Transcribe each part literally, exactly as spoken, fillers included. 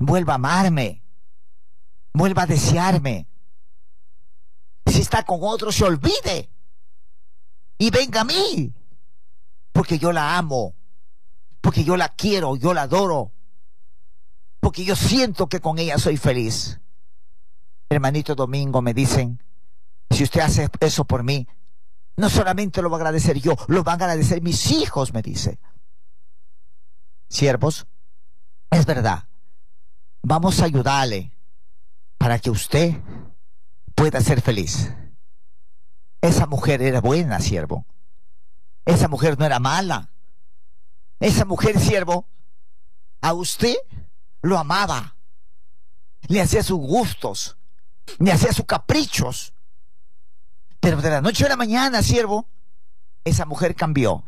vuelva a amarme, vuelva a desearme. Si está con otro, se olvide y venga a mí, porque yo la amo, porque yo la quiero, yo la adoro, porque yo siento que con ella soy feliz. Hermanito Domingo, me dicen, si usted hace eso por mí, no solamente lo va a agradecer yo, lo van a agradecer mis hijos, me dice. Siervos, es verdad, vamos a ayudarle para que usted pueda ser feliz. Esa mujer era buena, siervo. Esa mujer no era mala. Esa mujer, siervo, a usted lo amaba. Le hacía sus gustos, le hacía sus caprichos. Pero de la noche a la mañana, siervo, esa mujer cambió.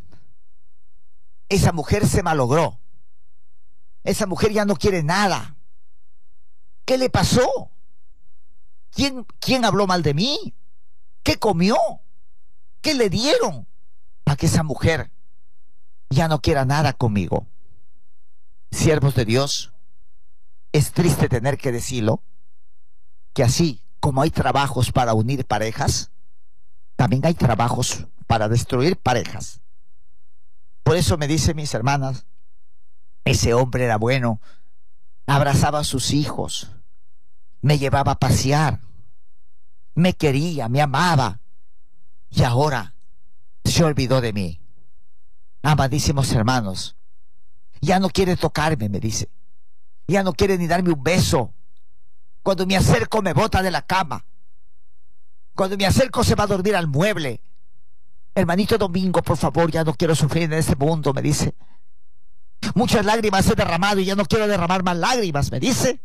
Esa mujer se malogró. Esa mujer ya no quiere nada. ¿Qué le pasó? ¿Quién, quién habló mal de mí? ¿Qué comió? ¿Qué le dieron? Para que esa mujer ya no quiera nada conmigo. Siervos de Dios, es triste tener que decirlo, que así como hay trabajos para unir parejas, también hay trabajos para destruir parejas. Por eso me dicen mis hermanas, ese hombre era bueno, abrazaba a sus hijos, me llevaba a pasear, me quería, me amaba, y ahora se olvidó de mí. Amadísimos hermanos, ya no quiere tocarme, me dice, ya no quiere ni darme un beso. Cuando me acerco me bota de la cama. Cuando me acerco se va a dormir al mueble. Hermanito Domingo, por favor, ya no quiero sufrir en este mundo, me dice. Muchas lágrimas he derramado y ya no quiero derramar más lágrimas, me dice.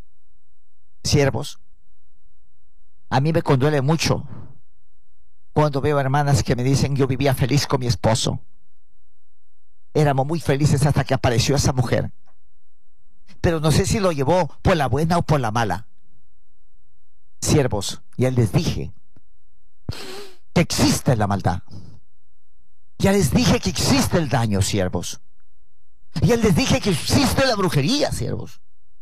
Siervos, a mí me conduele mucho cuando veo hermanas que me dicen, yo vivía feliz con mi esposo. Éramos muy felices hasta que apareció esa mujer. Pero no sé si lo llevó por la buena o por la mala. Siervos, ya les dije que existe la maldad. Ya les dije que existe el daño, siervos. Ya les dije que existe la brujería, siervos.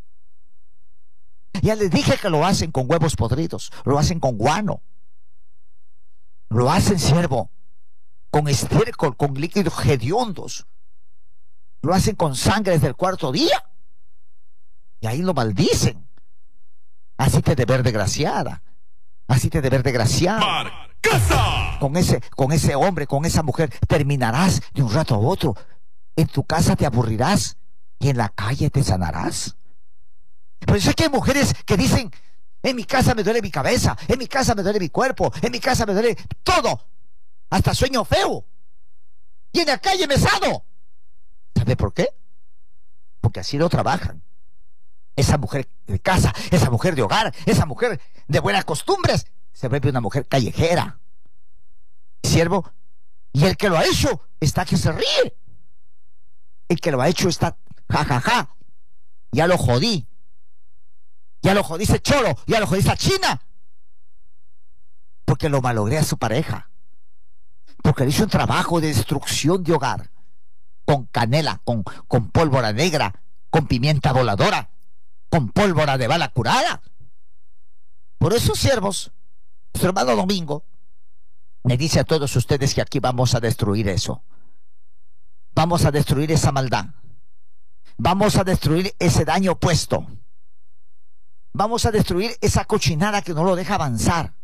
Ya les dije que lo hacen con huevos podridos, lo hacen con guano. Lo hacen, siervo, con estiércol, con líquidos hediondos. Lo hacen con sangre desde el cuarto día. Y ahí lo maldicen. Así te de ver desgraciada. Así te de ver desgraciado. Con ese, con ese hombre, con esa mujer, terminarás de un rato a otro. En tu casa te aburrirás y en la calle te sanarás. Por eso es que hay mujeres que dicen, en mi casa me duele mi cabeza, en mi casa me duele mi cuerpo, en mi casa me duele todo, hasta sueño feo. Y en la calle me sano. ¿Sabe por qué? Porque así lo trabajan. Esa mujer de casa, esa mujer de hogar, esa mujer de buenas costumbres, se vuelve una mujer callejera. Siervo, y el que lo ha hecho está que se ríe. El que lo ha hecho está jajaja. Ja, ja. Ya lo jodí. Ya lo jodí ese choro, ya lo jodí esa china. Porque lo malogré a su pareja. Porque le hizo un trabajo de destrucción de hogar. Con canela, con, con pólvora negra, con pimienta voladora, con pólvora de bala curada. Por eso, siervos, su hermano Domingo me dice a todos ustedes que aquí vamos a destruir eso. Vamos a destruir esa maldad. Vamos a destruir ese daño puesto. Vamos a destruir esa cochinada que no lo deja avanzar.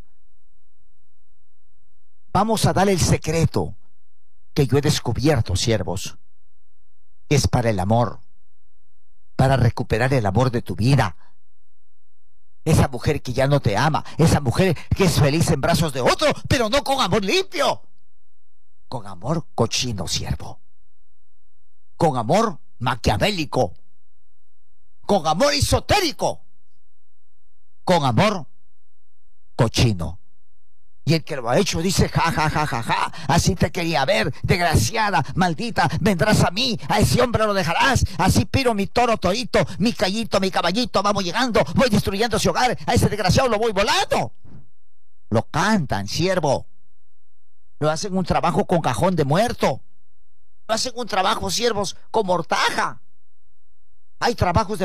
Vamos a darle el secreto que yo he descubierto, siervos. Es para el amor. Para recuperar el amor de tu vida. Esa mujer que ya no te ama. Esa mujer que es feliz en brazos de otro, pero no con amor limpio. Con amor cochino, siervo. Con amor maquiavélico. Con amor esotérico. Con amor cochino. Y el que lo ha hecho dice, ja, ja, ja, ja, ja, así te quería ver, desgraciada, maldita, vendrás a mí, a ese hombre lo dejarás, así piro mi toro torito, mi callito, mi caballito, vamos llegando, voy destruyendo ese hogar, a ese desgraciado lo voy volando. Lo cantan, siervo. Lo hacen un trabajo con cajón de muerto. Lo hacen un trabajo, siervos, con mortaja. Hay trabajos de